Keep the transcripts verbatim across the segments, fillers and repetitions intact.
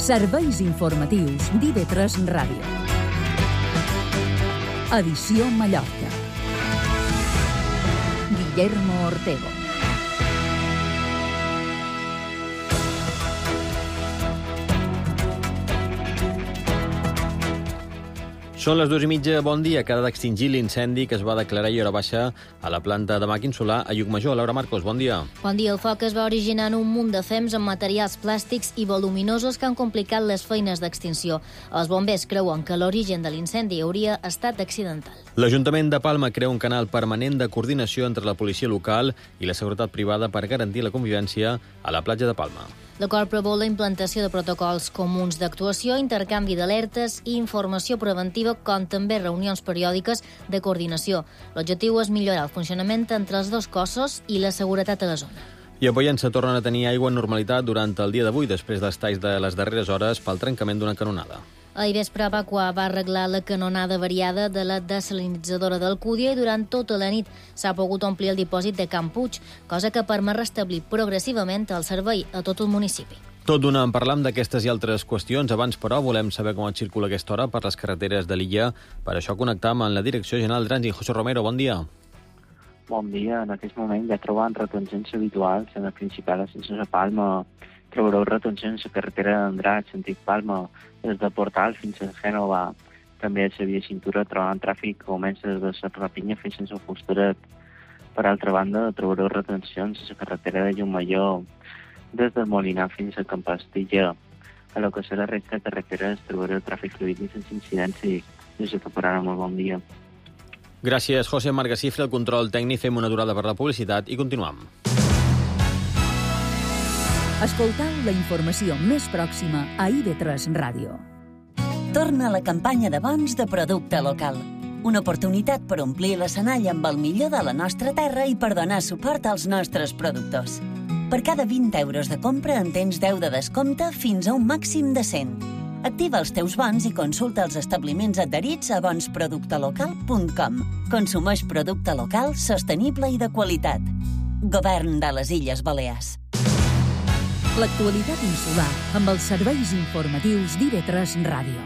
Serveis informatius d'I V tres Ràdio. Edició Mallorca. Guillermo Ortego. Són les dues i mitja, bon dia. Acaba d'extingir l'incendi que es va declarar i hora baixa a la planta de màquin solar a Llucmajor. Laura Marcos, bon dia. Bon dia. El foc es va originar en un munt de fems amb materials plàstics i voluminosos que han complicat les feines d'extinció. Els bombers creuen que l'origen de l'incendi hauria estat accidental. L'Ajuntament de Palma crea un canal permanent de coordinació entre la policia local i la seguretat privada per garantir la convivència a la platja de Palma. L'acord preveu la implantació de protocols comuns d'actuació, intercanvi d'alertes i informació preventiva, com també reunions periòdiques de coordinació. L'objectiu és millorar el funcionament entre els dos cossos i la seguretat a la zona. I avui ens tornen a tenir aigua en normalitat durant el dia d'avui, després dels talls de les darreres hores pel trencament d'una canonada. Ahir vespre, Avaqua va arreglar la canonada variada de la desalinitzadora d'Alcúdia i durant tota la nit s'ha pogut omplir el dipòsit de Can Puig, cosa que permet restablir progressivament el servei a tot el municipi. Tot d'una en parlam d'aquestes i altres qüestions. Abans, però, volem saber com es circula aquesta hora per les carreteres de l'illa. Per això connectam amb la Direcció General de Trànsit. José Romero, bon dia. Bon dia. En aquest moment ja trobant retencions habituals en la principal ascensió a Palma. Trobareu retencions a la carretera d'Andrat, sentit Palma, des de Portal fins a Gènova. També a la via cintura trobant tràfic que comença des de la Rapinya fins a Fustaret. Per altra banda, trobareu retencions a la carretera de Llucmajor, des del Molinar fins a Campastilla. A lo que serà la resta de carreteres trobareu tràfic fluid i sense incidències. Des de Caparana, molt bon dia. Gràcies, José Margasifre, el control tècnic. Fem una aturada per la publicitat i continuem. Escoltau la informació més pròxima a I V tres Ràdio. Torna la campanya de bons de producte local. Una oportunitat per omplir l'escenari amb el millor de la nostra terra i per donar suport als nostres productors. Per cada vint euros de compra en tens deu de descompte fins a un màxim de cent. Activa els teus bons i consulta els establiments adherits a bons producte local punt com. Consumeix producte local, sostenible i de qualitat. Govern de les Illes Balears. L'actualitat insular amb els serveis informatius d'I V tres Ràdio.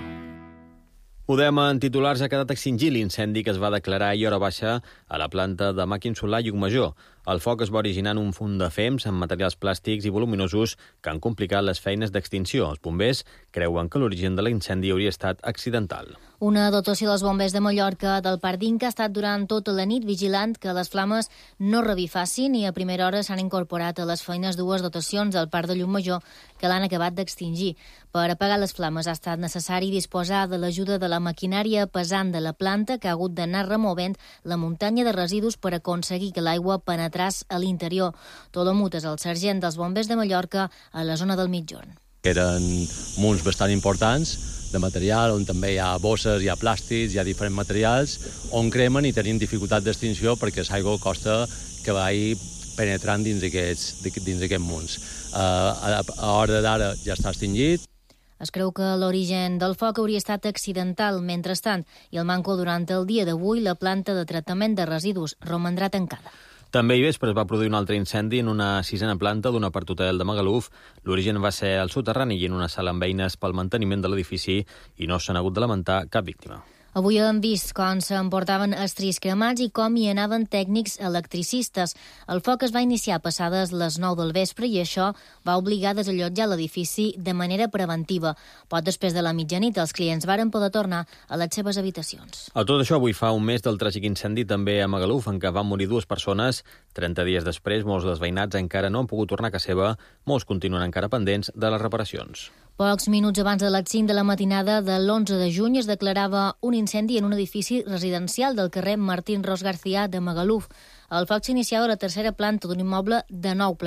Ho dèiem en titulars, ha quedat extingir l'incendi que es va declarar ahir hora baixa a la planta de màquin solar Llucmajor. El foc es va originar en un fum de fems amb materials plàstics i voluminosos que han complicat les feines d'extinció. Els bombers creuen que l'origen de l'incendi hauria estat accidental. Una dotació dels bombers de Mallorca del Parc d'Inca ha estat durant tota la nit vigilant que les flames no revifassin i a primera hora s'han incorporat a les feines dues dotacions del Parc de Llucmajor que l'han acabat d'extingir. Per apagar les flames ha estat necessari disposar de l'ajuda de la maquinària pesant de la planta que ha hagut d'anar removent la muntanya de residus per aconseguir que l'aigua penetrés a l'interior. Tolomut és el sergent dels bombers de Mallorca a la zona del Mitjorn. Eren munts bastant importants de material, on també hi ha bosses, hi ha plàstics, hi ha diferents materials, on cremen i tenim dificultat d'extinció perquè l'aigua costa que vagi penetrant dins aquests, dins aquests munts. Uh, a, a hora d'ara ja està extingit. Es creu que l'origen del foc hauria estat accidental. Mentrestant, i el manco durant el dia d'avui, la planta de tractament de residus romandrà tancada. També ahir vespre es va produir un altre incendi en una sisena planta d'un apart-hotel de Magaluf. L'origen va ser al soterrani i en una sala amb eines pel manteniment de l'edifici i no s'han hagut de lamentar cap víctima. Avui hem vist com s'emportaven estris cremats i com hi anaven tècnics electricistes. El foc es va iniciar passades les nou del vespre i això va obligar a desallotjar l'edifici de manera preventiva. Poc després de la mitjanit, els clients varen poder tornar a les seves habitacions. A tot això, avui fa un mes del tràgic incendi també a Magaluf, en què van morir dues persones. trenta dies després, molts dels veïnats encara no han pogut tornar a casa seva. Molts continuen encara pendents de les reparacions. Pocs minuts abans de les cinc de la matinada de l'onze de juny es declarava un incendi en un edifici residencial del carrer Martín Ros García de Magaluf. El foc s'iniciava a la tercera planta d'un immoble de nou plantes.